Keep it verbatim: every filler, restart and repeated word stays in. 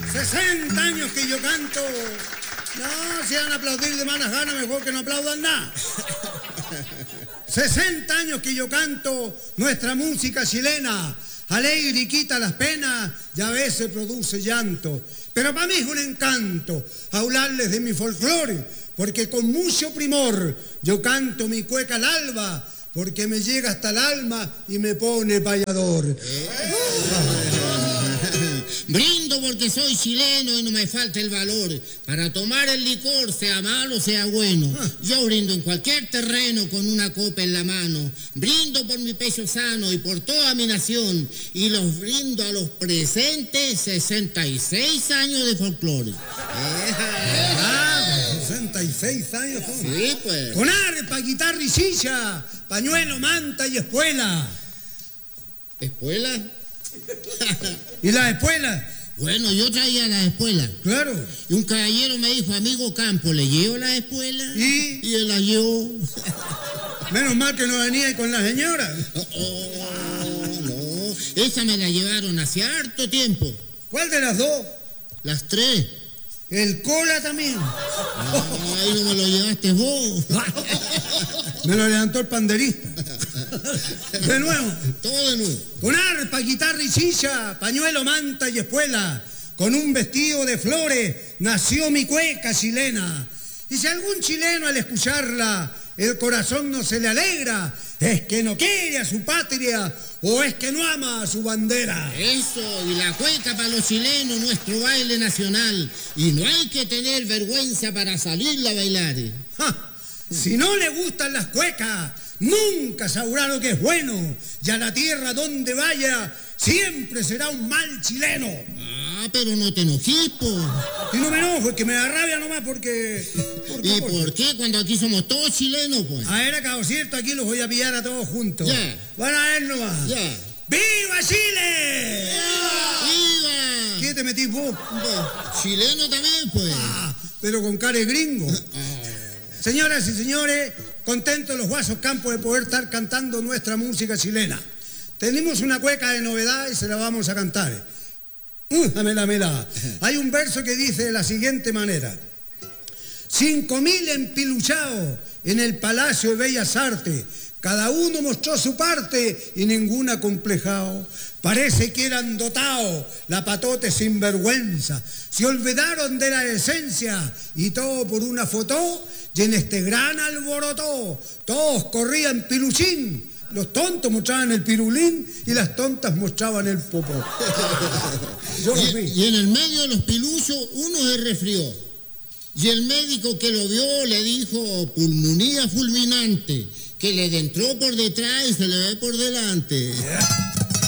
sesenta años que yo canto. No, si van a aplaudir de malas ganas, mejor que no aplaudan nada. sesenta años que yo canto nuestra música chilena. Alegre y quita las penas y a veces produce llanto. Pero para mí es un encanto hablarles de mi folclore, porque con mucho primor yo canto mi cueca al alba, porque me llega hasta el alma y me pone payador. Eh. Brindo porque soy chileno y no me falta el valor para tomar el licor, sea malo o sea bueno. Yo brindo en cualquier terreno con una copa en la mano. Brindo por mi pecho sano y por toda mi nación. Y los brindo a los presentes sesenta y seis años de folclore. Ah, sesenta y seis años. ¿Cómo? Sí, pues. Con arpa, guitarra y silla, pañuelo, manta y espuela. ¿Espuela? ¿Y la espuela? Bueno, yo traía la espuela. Claro. Y un caballero me dijo, amigo Campo, ¿le llevo la espuela? ¿Y? Y él la llevó. Menos mal que no venía con la señora. Oh, no. Esa me la llevaron hace harto tiempo. ¿Cuál de las dos? Las tres. El cola también. Ay, no me lo llevaste vos. Me lo levantó el panderista. De nuevo. Todo de nuevo. Con arpa, guitarra y silla, pañuelo, manta y espuela, con un vestido de flores, nació mi cueca chilena. Y si algún chileno al escucharla, el corazón no se le alegra, es que no quiere a su patria o es que no ama a su bandera. Eso, y la cueca para los chilenos, nuestro baile nacional. Y no hay que tener vergüenza para salirla a bailar. ¡Ja! Si no le gustan las cuecas, nunca sabrá lo que es bueno. Y a la tierra donde vaya, siempre será un mal chileno. Ah, pero no te enojes, po. Y no me enojo, es que me da rabia nomás porque... porque ¿Y porque... por qué cuando aquí somos todos chilenos, pues? A ver, acá, cierto, aquí los voy a pillar a todos juntos. Ya. Van a ver nomás. Ya. ¡Viva Chile! ¡Viva! ¿Qué te metís vos? Pues, chileno también, pues. Ah, pero con cara de gringo. Ah. Señoras y señores, contentos los Guasos Campos de poder estar cantando nuestra música chilena. Tenemos una cueca de novedad y se la vamos a cantar. Uh, mela, mela. Hay un verso que dice de la siguiente manera. Cinco mil empiluchados en el Palacio de Bellas Artes. Cada uno mostró su parte y ninguna complejado. Parece que eran dotados, la patote sin vergüenza. Se olvidaron de la esencia y todo por una foto. Y en este gran alborotó, todos corrían piluchín. Los tontos mostraban el pirulín y las tontas mostraban el popó. Yo lo vi. Y, y en el medio de los piluchos uno se resfrió. Y el médico que lo vio le dijo pulmonía fulminante, que le entró por detrás y se le ve por delante. Yeah.